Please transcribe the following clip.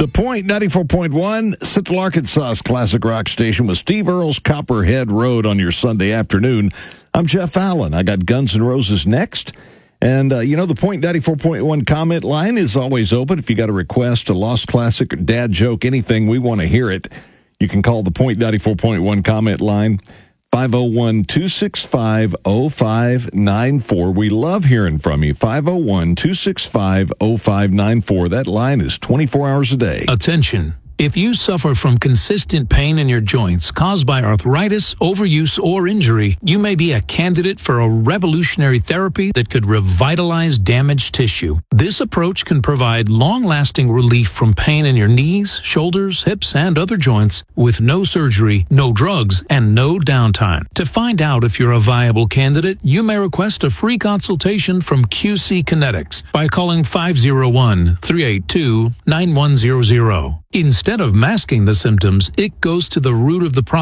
The Point 94.1, Central Arkansas's classic rock station with Steve Earle's Copperhead Road on your Sunday afternoon. I'm Jeff Allen. I got Guns N' Roses next. And, the Point 94.1 comment line is always open. If you got a request, a lost classic, dad joke, anything, we want to hear it. You can call the Point 94.1 comment line, 501-265-0594. We love hearing from you, 501-265-0594. That line is 24 hours a day. Attention. If you suffer from consistent pain in your joints caused by arthritis, overuse, or injury, you may be a candidate for a revolutionary therapy that could revitalize damaged tissue. This approach can provide long-lasting relief from pain in your knees, shoulders, hips, and other joints with no surgery, no drugs, and no downtime. To find out if you're a viable candidate, you may request a free consultation from QC Kinetics by calling 501-382-9100. Instead of masking the symptoms, it goes to the root of the problem.